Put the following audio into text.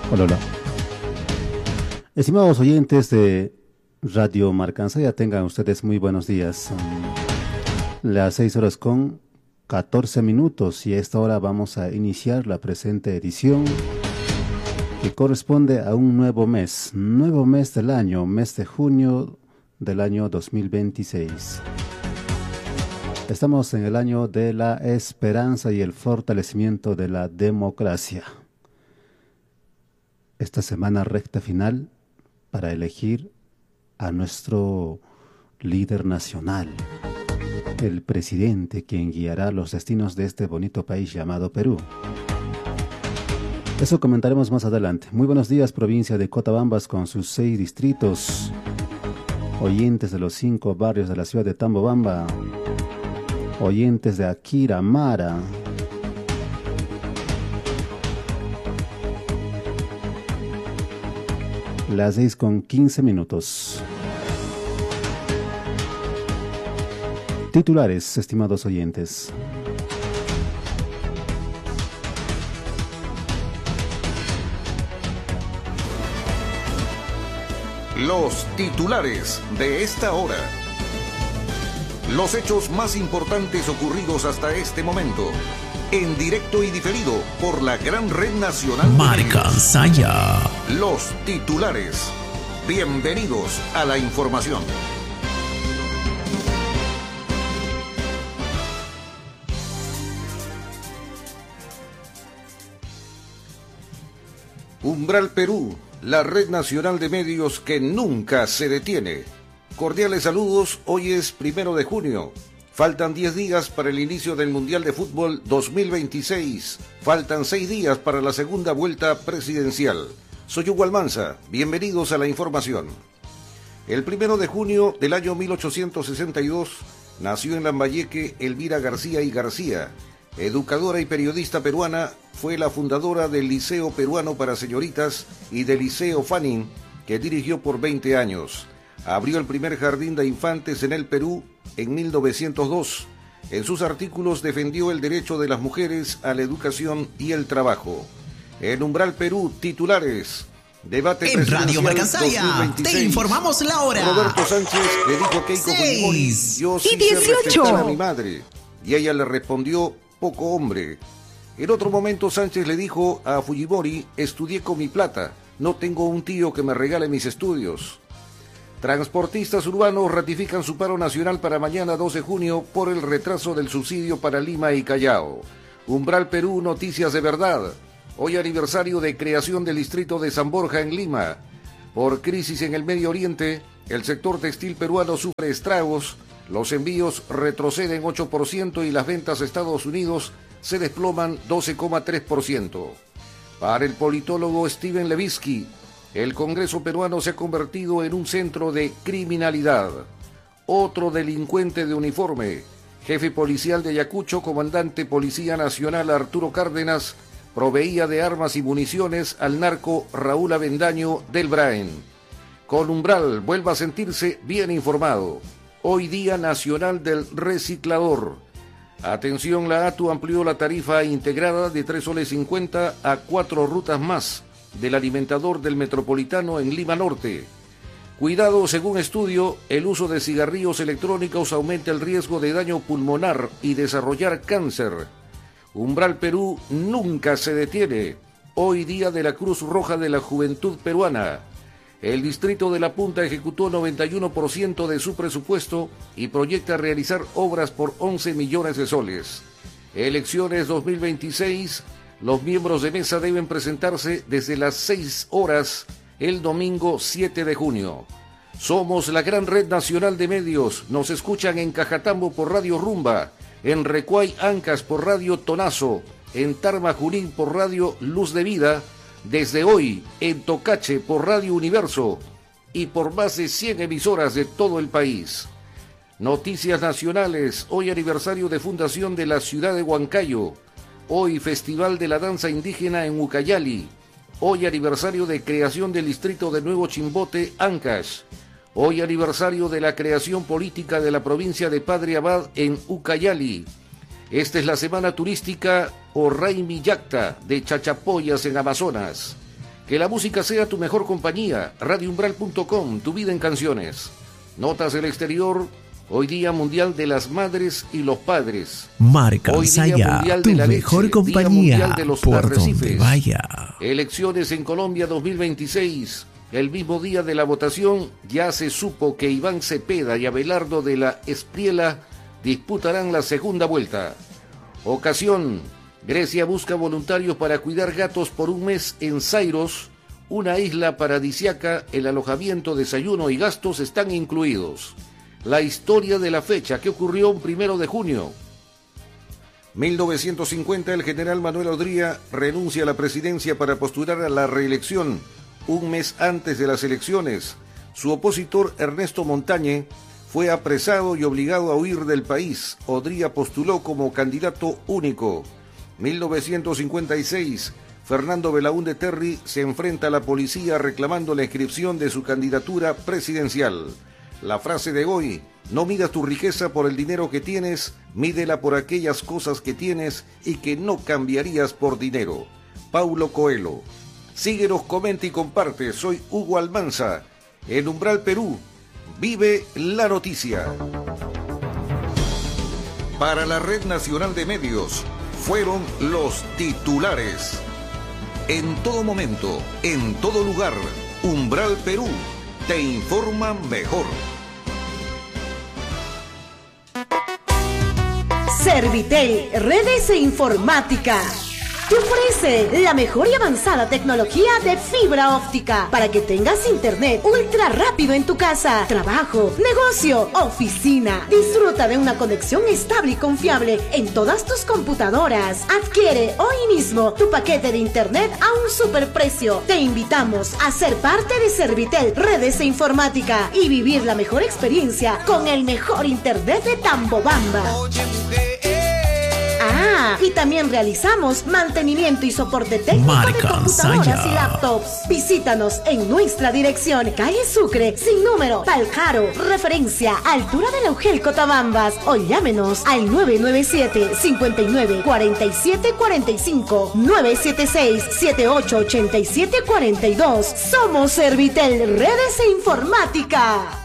Hola, hola. Estimados oyentes de Radio Marcansaya, tengan ustedes muy buenos días. Son las 6 horas con 14 minutos y a esta hora vamos a iniciar la presente edición que corresponde a un nuevo mes del año, mes de junio del año 2026. Estamos en el año de la esperanza y el fortalecimiento de la democracia. Esta semana recta final para elegir a nuestro líder nacional, el presidente quien guiará los destinos de este bonito país llamado Perú. Eso comentaremos más adelante. Muy buenos días, provincia de Cotabambas con sus 6 distritos, oyentes de los 5 barrios de la ciudad de Tambobamba, oyentes de Akira, Mara, las 6 con 15 minutos. Titulares, estimados oyentes. Los titulares de esta hora. Los hechos más importantes ocurridos hasta este momento. En directo y diferido por la gran red nacional Marcansaya. Los titulares. Bienvenidos a la información. Umbral Perú, la red nacional de medios que nunca se detiene. Cordiales saludos, hoy es 1 de junio. Faltan 10 días para el inicio del Mundial de Fútbol 2026. Faltan 6 días para la segunda vuelta presidencial. Soy Hugo Almanza, bienvenidos a la información. El 1 de junio del año 1862 nació en Lambayeque Elvira García y García. Educadora y periodista peruana, fue la fundadora del Liceo Peruano para Señoritas y del Liceo Fanning, que dirigió por 20 años. Abrió el primer jardín de infantes en el Perú en 1902. En sus artículos defendió el derecho de las mujeres a la educación y el trabajo. En Umbral Perú, titulares. Debate en Radio Marcansaya 2026. te informamos la hora. Roberto Sánchez le dijo a Keiko Fujimori: yo sí sé respetar a mi madre. Y ella le respondió: poco hombre. En otro momento Sánchez le dijo a Fujimori: estudié con mi plata, no tengo un tío que me regale mis estudios. Transportistas urbanos ratifican su paro nacional para mañana 2 de junio por el retraso del subsidio para Lima y Callao. Umbral Perú, noticias de verdad. Hoy aniversario de creación del distrito de San Borja en Lima. Por crisis en el Medio Oriente, el sector textil peruano sufre estragos, los envíos retroceden 8% y las ventas a Estados Unidos se desploman 12,3%. Para el politólogo Steven Levitsky, el Congreso peruano se ha convertido en un centro de criminalidad. Otro delincuente de uniforme, jefe policial de Ayacucho, comandante Policía Nacional Arturo Cárdenas, proveía de armas y municiones al narco Raúl Avendaño del Braen. Con Umbral, vuelva a sentirse bien informado. Hoy Día Nacional del Reciclador. Atención, la ATU amplió la tarifa integrada de 3,50 soles a 4 rutas más del alimentador del Metropolitano en Lima Norte. Cuidado, según estudio, el uso de cigarrillos electrónicos aumenta el riesgo de daño pulmonar y desarrollar cáncer. Umbral Perú nunca se detiene. Hoy Día de la Cruz Roja de la Juventud Peruana. El distrito de La Punta ejecutó 91% de su presupuesto y proyecta realizar obras por 11 millones de soles. Elecciones 2026. Los miembros de mesa deben presentarse desde las 6 horas el domingo 7 de junio. Somos la gran red nacional de medios. Nos escuchan en Cajatambo por Radio Rumba, en Recuay Ancas por Radio Tonazo, en Tarma Junín por Radio Luz de Vida, desde hoy en Tocache por Radio Universo y por más de 100 emisoras de todo el país. Noticias nacionales. Hoy aniversario de fundación de la ciudad de Huancayo. Hoy Festival de la Danza Indígena en Ucayali. Hoy aniversario de creación del distrito de Nuevo Chimbote, Ancash. Hoy aniversario de la creación política de la provincia de Padre Abad en Ucayali. Esta es la semana turística Orraimi Yacta de Chachapoyas en Amazonas. Que la música sea tu mejor compañía. Radioumbral.com, tu vida en canciones. Notas del exterior. Hoy Día Mundial de las Madres y los Padres. Marcansaya, tu mejor compañía de los por arrecifes. donde vaya. Elecciones en Colombia 2026. El mismo día de la votación ya se supo que Iván Cepeda y Abelardo de la Espriela disputarán la segunda vuelta. Ocasión: Grecia busca voluntarios para cuidar gatos por un mes en Zairos, una isla paradisiaca. El alojamiento, desayuno y gastos están incluidos. La historia de la fecha, ¿qué ocurrió un 1 de junio? 1950, el general Manuel Odría renuncia a la presidencia para postular a la reelección. Un mes antes de las elecciones, su opositor Ernesto Montañe fue apresado y obligado a huir del país. Odría postuló como candidato único. 1956, Fernando Belaúnde Terry se enfrenta a la policía reclamando la inscripción de su candidatura presidencial. La frase de hoy: no midas tu riqueza por el dinero que tienes, mídela por aquellas cosas que tienes y que no cambiarías por dinero. Paulo Coelho. Síguenos, comenta y comparte. Soy Hugo Almanza. En Umbral Perú, vive la noticia. Para la Red Nacional de Medios, fueron los titulares. En todo momento, en todo lugar, Umbral Perú te informa mejor. Servitel, redes e informática. Te ofrece la mejor y avanzada tecnología de fibra óptica para que tengas internet ultra rápido en tu casa, trabajo, negocio, oficina. Disfruta de una conexión estable y confiable en todas tus computadoras. Adquiere hoy mismo tu paquete de internet a un superprecio. Te invitamos a ser parte de Servitel, redes e informática y vivir la mejor experiencia con el mejor internet de Tambobamba. Y también realizamos mantenimiento y soporte técnico de computadoras y laptops. Visítanos en nuestra dirección, calle Sucre, sin número, Paljaro, referencia, altura del Augel Cotabambas, o llámenos al 997-59-4745, 976-788742. Somos Servitel, redes e informática.